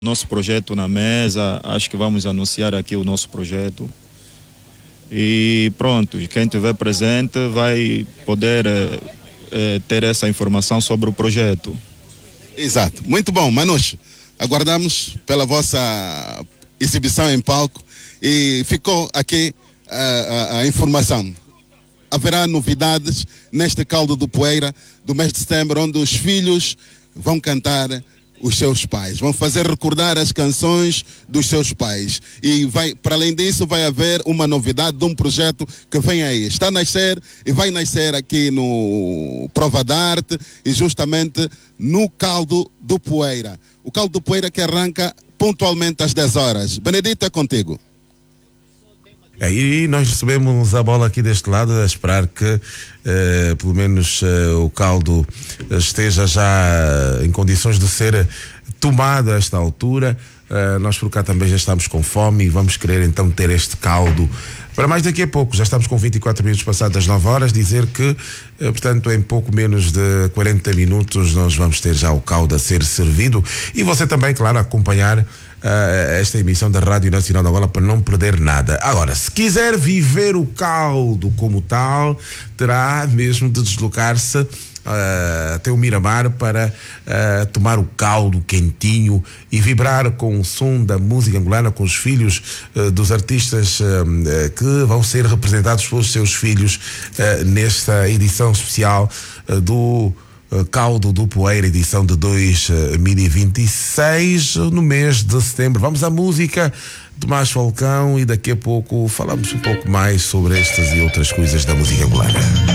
Nosso projeto na mesa, acho que vamos anunciar aqui o nosso projeto. E pronto, quem estiver presente vai poder ter essa informação sobre o projeto. Exato. Muito bom, Manus. Aguardamos pela vossa exibição em palco e ficou aqui a informação. Haverá novidades neste Caldo do Poeira do mês de setembro, onde os filhos vão cantar os seus pais, vão fazer recordar as canções dos seus pais. E para além disso, vai haver uma novidade de um projeto que vem aí. Está a nascer e vai nascer aqui no Prova da Arte e justamente no Caldo do Poeira. O Caldo do Poeira que arranca pontualmente às 10 horas. Benedito, é contigo. E nós recebemos a bola aqui deste lado a esperar que pelo menos o caldo esteja já em condições de ser tomado a esta altura. Nós por cá também já estamos com fome e vamos querer então ter este caldo para mais daqui a pouco. Já estamos com 24 minutos passados das 9 horas, dizer que portanto em pouco menos de 40 minutos nós vamos ter já o caldo a ser servido e você também, claro, acompanhar esta emissão da Rádio Nacional de Angola para não perder nada. Agora, se quiser viver o caldo como tal, terá mesmo de deslocar-se até o Miramar para tomar o caldo quentinho e vibrar com o som da música angolana, com os filhos dos artistas que vão ser representados pelos seus filhos nesta edição especial do Caldo do Poeira, edição de 2026, no mês de setembro. Vamos à música, Tomás Falcão, e daqui a pouco falamos um pouco mais sobre estas e outras coisas da música angolana.